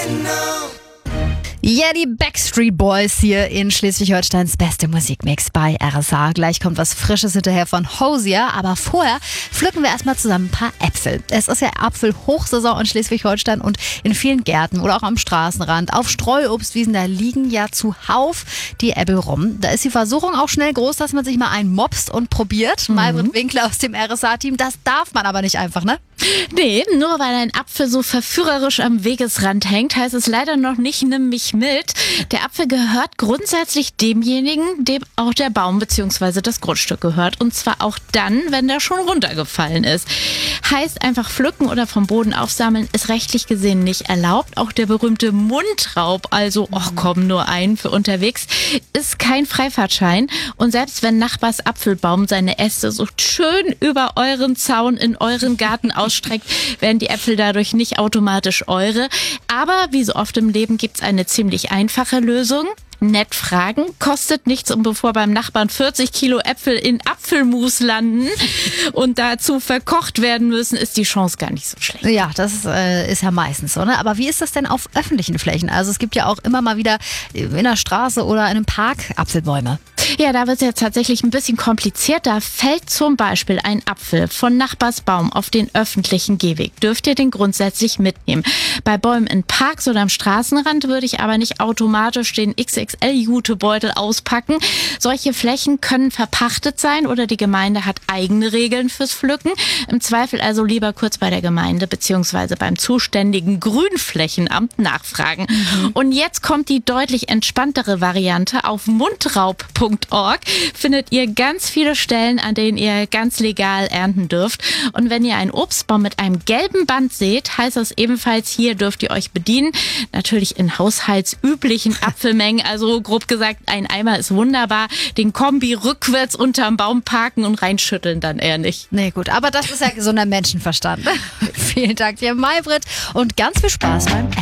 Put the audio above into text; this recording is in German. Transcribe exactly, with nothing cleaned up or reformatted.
Ja, die Backstreet Boys hier in Schleswig-Holsteins beste Musikmix bei R S A. Gleich kommt was Frisches hinterher von Hosier, aber vorher pflücken wir erstmal zusammen ein paar Äpfel. Es ist ja Apfelhochsaison in Schleswig-Holstein und in vielen Gärten oder auch am Straßenrand, auf Streuobstwiesen, da liegen ja zuhauf die Äpfel rum. Da ist die Versuchung auch schnell groß, dass man sich mal einen mopst und probiert. Mhm. Maybrit Winkler aus dem R S A-Team, das darf man aber nicht einfach, ne? Nee, nur weil ein Apfel so verführerisch am Wegesrand hängt, heißt es leider noch nicht, nimm mich mit. Der Apfel gehört grundsätzlich demjenigen, dem auch der Baum bzw. das Grundstück gehört. Und zwar auch dann, wenn der schon runtergefallen ist. Heißt, einfach pflücken oder vom Boden aufsammeln ist rechtlich gesehen nicht erlaubt. Auch der berühmte Mundraub, also, ach komm, nur einen für unterwegs, ist kein Freifahrtschein. Und selbst wenn Nachbars Apfelbaum seine Äste so schön über euren Zaun in euren Garten ausstreckt, werden die Äpfel dadurch nicht automatisch eure. Aber wie so oft im Leben gibt's eine ziemlich einfache Lösung. Nett fragen, kostet nichts, und bevor beim Nachbarn vierzig Kilo Äpfel in Apfelmus landen und dazu verkocht werden müssen, ist die Chance gar nicht so schlecht. Ja, das äh, ist ja meistens so, ne? Aber wie ist das denn auf öffentlichen Flächen? Also es gibt ja auch immer mal wieder in der Straße oder in einem Park Apfelbäume. Ja, da wird es jetzt tatsächlich ein bisschen komplizierter. Fällt zum Beispiel ein Apfel von Nachbars Baum auf den öffentlichen Gehweg, dürft ihr den grundsätzlich mitnehmen. Bei Bäumen in Parks oder am Straßenrand würde ich aber nicht automatisch den X X L-Jutebeutel auspacken. Solche Flächen können verpachtet sein oder die Gemeinde hat eigene Regeln fürs Pflücken. Im Zweifel also lieber kurz bei der Gemeinde bzw. beim zuständigen Grünflächenamt nachfragen. Mhm. Und jetzt kommt die deutlich entspanntere Variante. Auf mundraub punkt org findet ihr ganz viele Stellen, an denen ihr ganz legal ernten dürft. Und wenn ihr einen Obstbaum mit einem gelben Band seht, heißt das ebenfalls, hier dürft ihr euch bedienen. Natürlich in haushaltsüblichen Apfelmengen. Also grob gesagt, ein Eimer ist wunderbar. Den Kombi rückwärts unterm Baum parken und reinschütteln dann eher nicht. Nee, gut. Aber das ist ja gesunder Menschenverstand. Vielen Dank dir, Maybrit. Und ganz viel Spaß beim